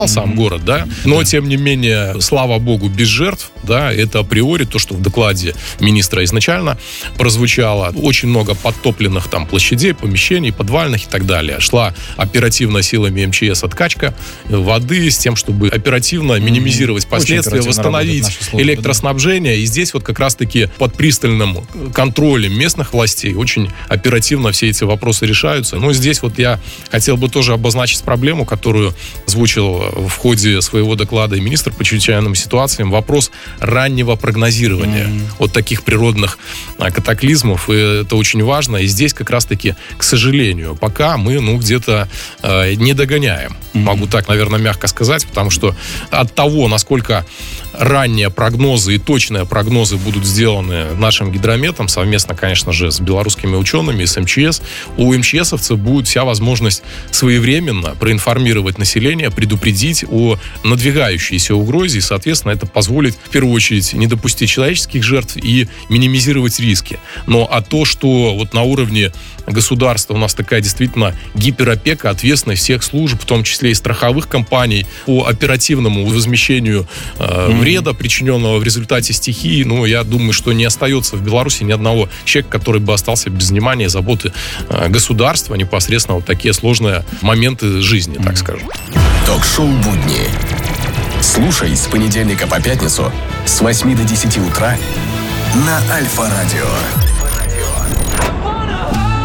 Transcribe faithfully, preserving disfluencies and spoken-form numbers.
сам город, да, но, тем не менее, слава богу, без жертв, да, это априори то, что в докладе министра изначально прозвучало. Очень много подтопленных там площадей, помещений, подвальных и так далее. Шла оперативно силами эм че эс откачка воды с тем, чтобы оперативно минимизировать последствия, восстановить службы, электроснабжение. Да. И здесь вот как раз-таки под пристальным контролем местных властей очень оперативно все эти вопросы решаются. Но здесь вот я хотел бы тоже обозначить проблему, которую озвучил в ходе своего доклада и министр по чрезвычайным ситуациям, вопрос раннего прогнозирования mm-hmm. от таких природных а, катаклизмов. И это очень важно. И здесь как раз-таки, к сожалению, пока мы, ну, где-то э, не догоняем. Mm-hmm. Могу так, наверное, мягко сказать, потому что от того, насколько ранние прогнозы и точные прогнозы будут сделаны нашим гидрометом, совместно, конечно же, с белорусскими учеными, с эм че эс, у эм че эсовцев будет вся возможность своевременно проинформировать население, предупредить о надвигающейся угрозе, и, соответственно, это позволит, в первую очередь, не допустить человеческих жертв и минимизировать риски. Но а то, что вот на уровне государства у нас такая действительно гиперопека, ответственность всех служб, в том числе и страховых компаний, по оперативному возмещению э, вреда, причиненного в результате стихии, ну, я думаю, что не остается в Беларуси ни одного человека, который бы остался без внимания и заботы э, государства, непосредственно вот такие сложные моменты жизни, так скажем. Ток-шоу «Будни». Слушай с понедельника по пятницу с восьми до десяти утра на Альфа-радио.